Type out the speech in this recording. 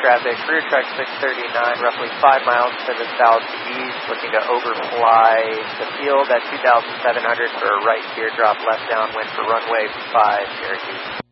traffic, rear track 639, roughly 5 miles to the southeast, looking to overfly the field at 2,700 for a right teardrop left downwind for runway 5, Cherokee.